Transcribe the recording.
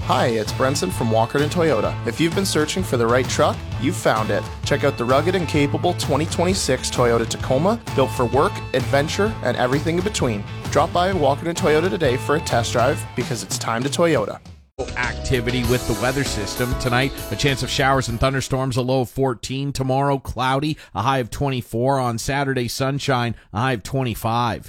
Hi, it's Brenson from Walkerton Toyota. If you've been searching for the right truck, you've found it. Check out the rugged and capable 2026 Toyota Tacoma, built for work, adventure, and everything in between. Drop by Walkerton Toyota today for a test drive because it's time to Toyota. Activity with the weather system. Tonight, a chance of showers and thunderstorms, a low of 14. Tomorrow, cloudy, a high of 24. On Saturday, sunshine, a high of 25.